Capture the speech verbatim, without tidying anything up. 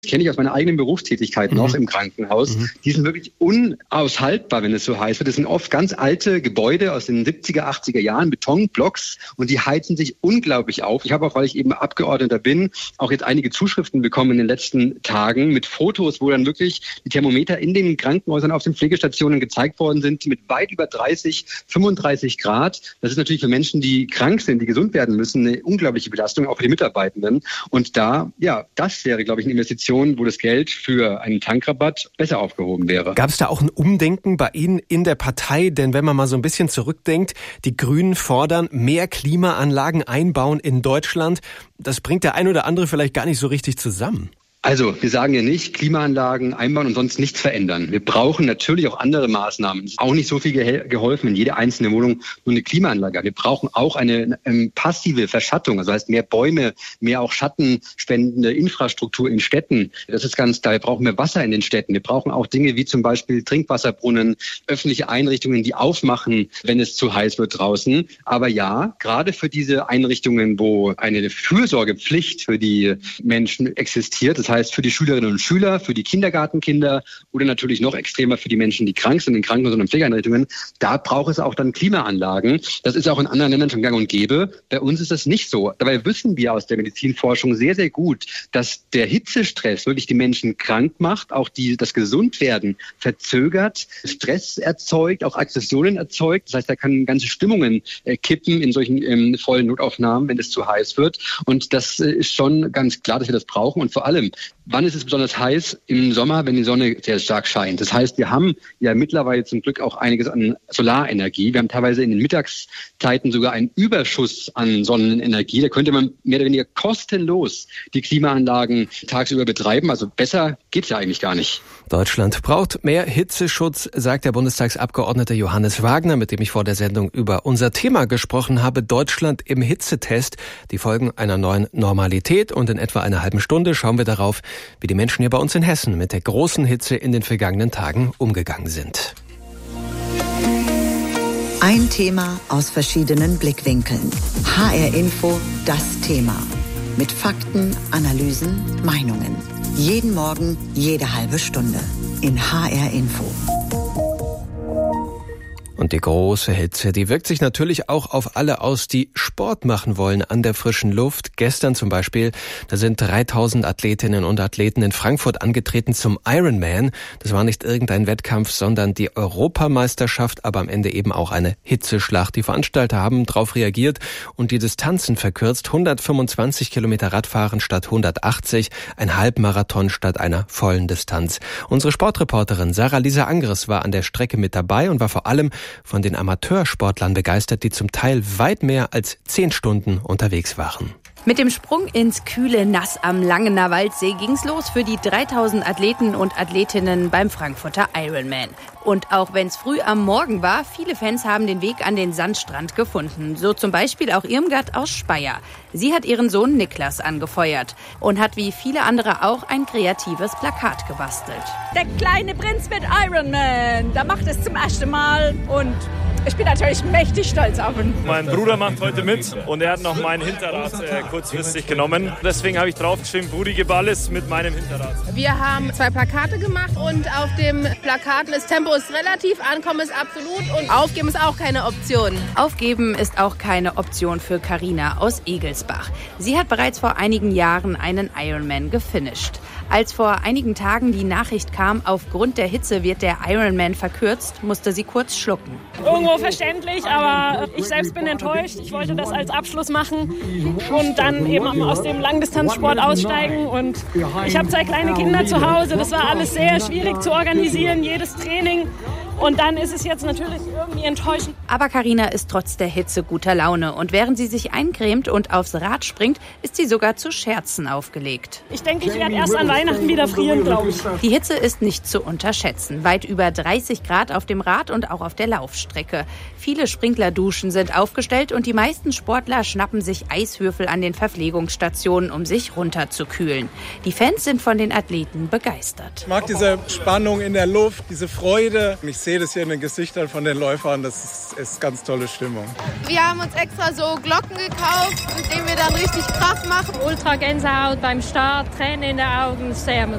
Das kenne ich aus meiner eigenen Berufstätigkeit noch mhm. im Krankenhaus. Mhm. Die sind wirklich unaushaltbar, wenn es so heiß wird. Das sind oft ganz alte Gebäude aus den siebziger, achtziger Jahren, Betonblocks, und die heizen sich unglaublich auf. Ich habe auch, weil ich eben Abgeordneter bin, auch jetzt einige Zuschriften bekommen in den letzten Tagen mit Fotos, wo dann wirklich die Thermometer in den Krankenhäusern auf den Pflegestationen gezeigt worden sind mit weit über dreißig, fünfunddreißig Grad. Das ist natürlich für Menschen, die krank sind, die gesund werden müssen, eine unglaubliche Belastung, auch für die Mitarbeitenden. Und da, ja, das wäre, glaube ich, eine Investition, wo das Geld für einen Tankrabatt besser aufgehoben wäre. Gab es da auch ein Umdenken bei Ihnen in der Partei? Denn wenn man mal so ein bisschen zurückdenkt, die Grünen fordern mehr Klimaanlagen einbauen in Deutschland. Das bringt der ein oder andere vielleicht gar nicht so richtig zusammen. Also, wir sagen ja nicht, Klimaanlagen einbauen und sonst nichts verändern. Wir brauchen natürlich auch andere Maßnahmen. Es ist auch nicht so viel ge- geholfen, wenn jede einzelne Wohnung nur eine Klimaanlage hat. Wir brauchen auch eine ähm, passive Verschattung, also heißt mehr Bäume, mehr auch schattenspendende Infrastruktur in Städten. Das ist ganz klar. Wir brauchen mehr Wasser in den Städten. Wir brauchen auch Dinge wie zum Beispiel Trinkwasserbrunnen, öffentliche Einrichtungen, die aufmachen, wenn es zu heiß wird draußen. Aber ja, gerade für diese Einrichtungen, wo eine Fürsorgepflicht für die Menschen existiert, das heißt für die Schülerinnen und Schüler, für die Kindergartenkinder oder natürlich noch extremer für die Menschen, die krank sind in Krankenhäusern und Pflegeeinrichtungen, da braucht es auch dann Klimaanlagen. Das ist auch in anderen Ländern schon gang und gäbe. Bei uns ist das nicht so. Dabei wissen wir aus der Medizinforschung sehr, sehr gut, dass der Hitzestress wirklich die Menschen krank macht, auch die, das Gesundwerden verzögert, Stress erzeugt, auch Aggressionen erzeugt. Das heißt, da kann ganze Stimmungen äh, kippen in solchen ähm, vollen Notaufnahmen, wenn es zu heiß wird. Und das äh, ist schon ganz klar, dass wir das brauchen. Und vor allem, wann ist es besonders heiß? Im Sommer, wenn die Sonne sehr stark scheint. Das heißt, wir haben ja mittlerweile zum Glück auch einiges an Solarenergie. Wir haben teilweise in den Mittagszeiten sogar einen Überschuss an Sonnenenergie. Da könnte man mehr oder weniger kostenlos die Klimaanlagen tagsüber betreiben. Also besser geht's ja eigentlich gar nicht. Deutschland braucht mehr Hitzeschutz, sagt der Bundestagsabgeordnete Johannes Wagner, mit dem ich vor der Sendung über unser Thema gesprochen habe. Deutschland im Hitzetest, die Folgen einer neuen Normalität. Und in etwa einer halben Stunde schauen wir darauf, wie die Menschen hier bei uns in Hessen mit der großen Hitze in den vergangenen Tagen umgegangen sind. Ein Thema aus verschiedenen Blickwinkeln. H R Info, das Thema. Mit Fakten, Analysen, Meinungen. Jeden Morgen, jede halbe Stunde. In H R Info. Und die große Hitze, die wirkt sich natürlich auch auf alle aus, die Sport machen wollen an der frischen Luft. Gestern zum Beispiel, da sind dreitausend Athletinnen und Athleten in Frankfurt angetreten zum Ironman. Das war nicht irgendein Wettkampf, sondern die Europameisterschaft, aber am Ende eben auch eine Hitzeschlacht. Die Veranstalter haben darauf reagiert und die Distanzen verkürzt. hundertfünfundzwanzig Kilometer Radfahren statt hundertachtzig, ein Halbmarathon statt einer vollen Distanz. Unsere Sportreporterin Sarah-Lisa Angres war an der Strecke mit dabei und war vor allem von den Amateursportlern begeistert, die zum Teil weit mehr als zehn Stunden unterwegs waren. Mit dem Sprung ins kühle Nass am Langener Waldsee ging's los für die dreitausend Athleten und Athletinnen beim Frankfurter Ironman. Und auch wenn's früh am Morgen war, viele Fans haben den Weg an den Sandstrand gefunden. So zum Beispiel auch Irmgard aus Speyer. Sie hat ihren Sohn Niklas angefeuert und hat wie viele andere auch ein kreatives Plakat gebastelt. Der kleine Prinz wird Ironman. Der macht es zum ersten Mal und ich bin natürlich mächtig stolz auf ihn. Mein Bruder macht heute mit und er hat noch mein Hinterrad äh, kurzfristig genommen. Deswegen habe ich draufgeschrieben, Brudi gib alles mit meinem Hinterrad. Wir haben zwei Plakate gemacht und auf dem Plakat ist Tempo ist relativ, Ankommen ist absolut und Aufgeben ist auch keine Option. Aufgeben ist auch keine Option für Carina aus Egelsbach. Sie hat bereits vor einigen Jahren einen Ironman gefinisht. Als vor einigen Tagen die Nachricht kam, aufgrund der Hitze wird der Ironman verkürzt, musste sie kurz schlucken. Irgendwo verständlich, aber ich selbst bin enttäuscht. Ich wollte das als Abschluss machen und dann eben aus dem Langdistanzsport aussteigen. Und ich habe zwei kleine Kinder zu Hause. Das war alles sehr schwierig zu organisieren, jedes Training. Und dann ist es jetzt natürlich irgendwie enttäuschend. Aber Carina ist trotz der Hitze guter Laune. Und während sie sich eincremt und aufs Rad springt, ist sie sogar zu Scherzen aufgelegt. Ich denke, ich werde erst an Weihnachten wieder frieren, glaube ich. Die Hitze ist nicht zu unterschätzen. Weit über dreißig Grad auf dem Rad und auch auf der Laufstrecke. Viele Sprinklerduschen sind aufgestellt und die meisten Sportler schnappen sich Eiswürfel an den Verpflegungsstationen, um sich runterzukühlen. Die Fans sind von den Athleten begeistert. Ich mag diese Spannung in der Luft, diese Freude. Ich sehe das hier in den Gesichtern von den Läufern, das ist, ist ganz tolle Stimmung. Wir haben uns extra so Glocken gekauft, mit denen wir dann richtig Kraft machen. Ultra Gänsehaut beim Start, Tränen in den Augen, sehr